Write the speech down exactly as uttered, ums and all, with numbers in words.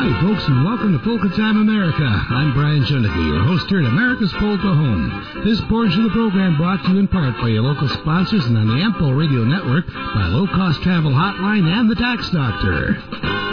Hi, folks, and welcome to Polka Time America. I'm Brian Shunnicky, your host here at America's Polka Home. This portion of the program brought to you in part by your local sponsors and on the A M P O Radio Network by Low Cost Travel Hotline and the Tax Doctor.